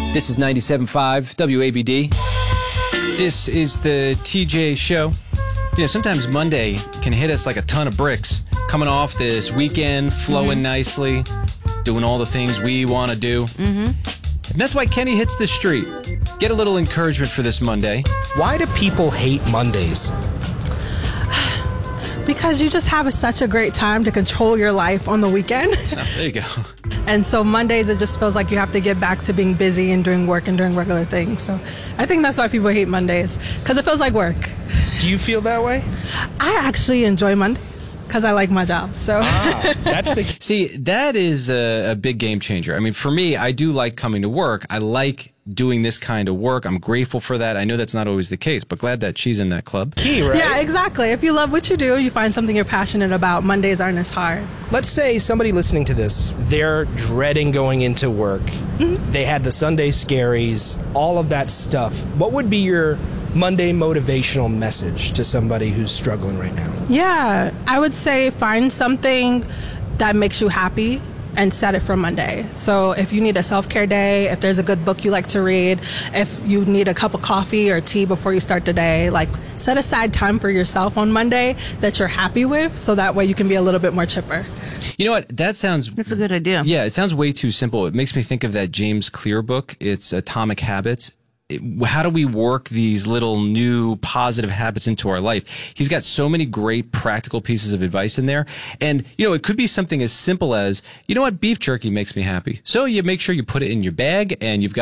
This is 97.5 WABD. This is the TJ show. You know, sometimes Monday can hit us like a ton of bricks. Coming off this weekend, flowing nicely, doing all the things we want to do. And that's why Kenny hits the street. Get a little encouragement for this Monday. Why do people hate Mondays? Because you just have such a great time to control your life on the weekend. Oh, there you go. And so Mondays, it just feels like you have to get back to being busy and doing work and doing regular things. So I think that's why people hate Mondays, because it feels like work. Do you feel that way? I actually enjoy Mondays because I like my job. So That's the See, that is a big game changer. I mean, for me, I do like coming to work. I like doing this kind of work. I'm grateful for that. I know that's not always the case, but glad that she's in that club. key, right? yeah, exactly. If you love what you do, you find something you're passionate about, Mondays aren't as hard. Let's say somebody listening to this, they're dreading going into work. They had the Sunday scaries, all of that stuff. What would be your Monday motivational message to somebody who's struggling right now? Yeah, I would say find something that makes you happy and set it for Monday. So if you need a self-care day, if there's a good book you like to read, if you need a cup of coffee or tea before you start the day, like set aside time for yourself on Monday that you're happy with, so that way you can be a little bit more chipper. You know what? That sounds... That's a good idea. Yeah, it sounds way too simple. It makes me think of that James Clear book. It's Atomic Habits. How do we work these little new positive habits into our life? He's got so many great practical pieces of advice in there. And, you know, it could be something as simple as, you know what, beef jerky makes me happy. So you make sure you put it in your bag and you've got